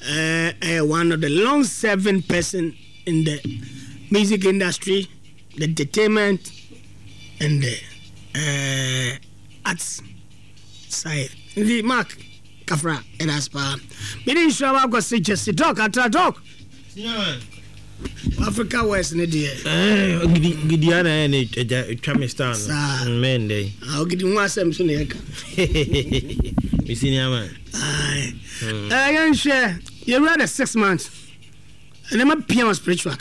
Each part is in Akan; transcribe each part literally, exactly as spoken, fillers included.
uh, uh, one of the long-serving person in the music industry, the entertainment, and the uh, arts side. The Mark Kafra and Aspa. Meaning, sure, I've got just to talk. I try talk. Yeah. Africa West, ne dear. Eh, Gideon and a Chamistan. Men day. I'll give you one Samson. You see, man. Aye. I am sure you're rather six months. And I'm a piano spiritual.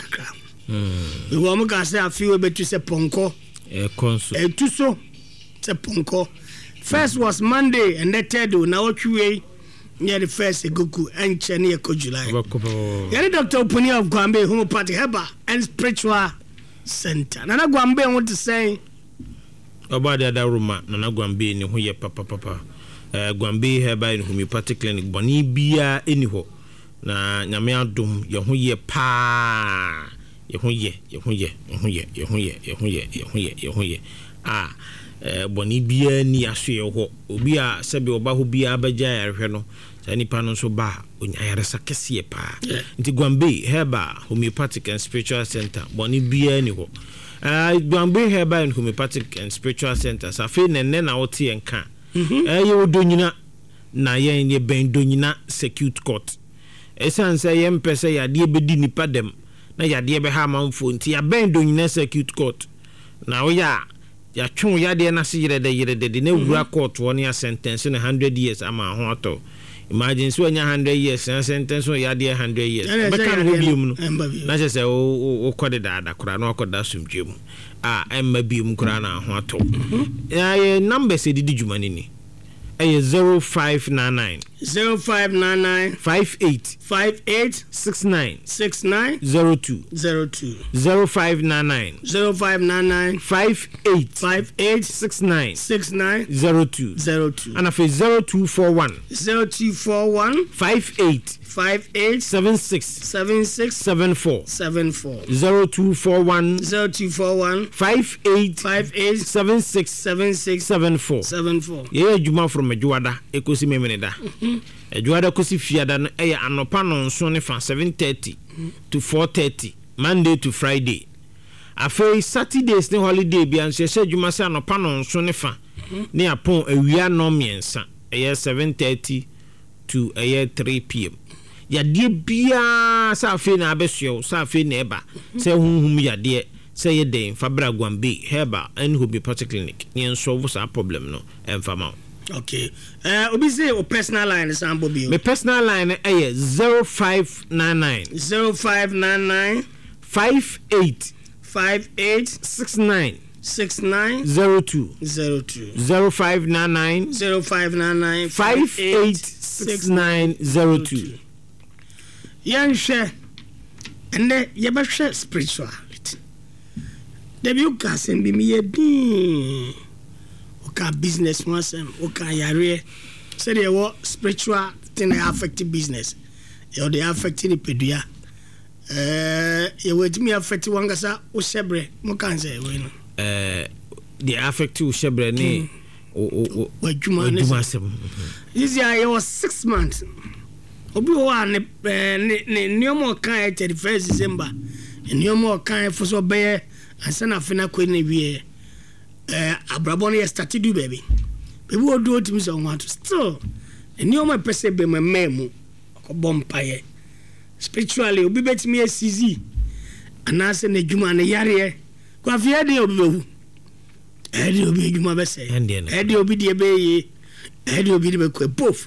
We won't go say a few bit to say Ponko. A consul. A Tuso. Say Ponko. First was Monday, and that third now you near the first a Goku and Chenia July. You're Doctor Opuni of Guambe, Homeopathic Heba, and Spiritual Center. Nana Guambe, I want to say about the other room, Nana Guambe, in who ye papa papa. Guambe Heba in Homeopathic Clinic, Boni Bia, anyhow. Na Namia Dum, Yahuye Pa, Yahuye, Yahuye, Yahuye, Yahuye, Yahuye, Yahuye, Yahuye. Ah. Boni bia ni asue ho obi a sebe oba ho bia abaja yarehwe no sa nipa no so ba onyayaresa kese pa nti Guambe Heba Homeopathic and Spiritual Center boni bia ni ho ah Guambe Heba and Homeopathic and Spiritual Center sa fe nenne na wote enka eh ye odonyina na yen ye ben donyina Circuit Court esan say ye mpese yade bedi nipa dem na yade be ha manfo nti ya ben donyina Circuit Court na wo ya ya twon ya de na se yire de yire de na wura court woni a sentence na one hundred years ama ho ato imagine so anya one hundred years na sentence so ya de one hundred years be kan ho biom no na se se o kode da da kura na okoda sumdwem a emma biom kura na ho ato ya number se di djumani ni eh zero five nine nine zero five nine nine five eight five eight six nine six nine zero two zero two zero five nine nine zero five nine nine five eight five eight six nine six nine zero two zero two and after zero two four one zero two four one five eight five eight seven six seven six seven four seven four zero two four one zero two four one five eight five eight seven six seven six seven four seven four. Yeah, Juma from Ejuada ekosi memeneda Ejuada kosi fiada no eya anopa no nso ne fa seven thirty to four thirty Monday to Friday. Afei Saturdays ne holiday bi anse se Juma se anopa no nso ne fa ne apon awia no miensa eya seven thirty to eya three p m Yade bia sa afei na abesuo sa afei na eba se hunhum yade se ye den Fabra Guambe Heba and Homeopathic Clinic yen solve sa problem no emfama. Okay. Uh, obi say o personal line is ambo bi. My personal line eh zero five nine nine zero five nine nine five eight five eight six nine six nine zero two zero two zero five nine nine zero five nine nine five eight six nine zero two. Young share and then you be share spirituality. The you can send me a din. Okay, business once okay yare. Say they what spiritual thing affect business. You they affect the pedua. Eh, you wait me affect one gasa o shebre. Mo kan say we no. Eh, the affect o shebre ni o o o juma sem. This year it was six months. Obi ho an ne ne nyomo kan thirty-first December. Nyomo kan for so be ansa fina ko ne wie. Eh, abrabon ye start do baby. Baby wo do timi so want to still. Nyomo pese be memu ko bompaye. Spiritually obi betimi asizi. Anase ne djuma ne yare. Kwa fie de obi behu. E de obi djuma be se. E de obi de be ye. E de obi de be ko both.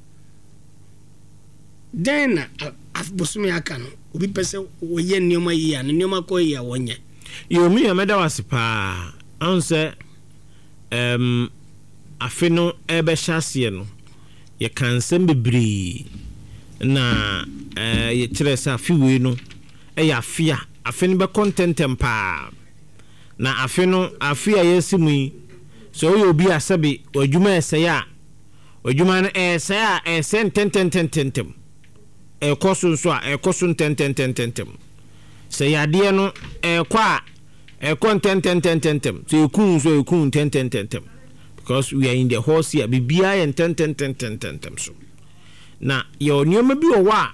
Then afbosumi aka no obi pese wo ye nneoma yi an nneoma ko yi a wonye yo mi ameda wasipa anse em afeno ebe hyase no ye kansem bebri na eh ye kire sa afiwe no e ya afia afeno be contentem pa na afeno afia yesimu so yo obi asabe odwuma esaya odwuma no esaya esen tentententem e koso so a e koso tentententem se yade no e kwa e kontentententem so ekun so ekun tentententem because we are in the horse here bibia yen tentententem so na your nyoma bi o wa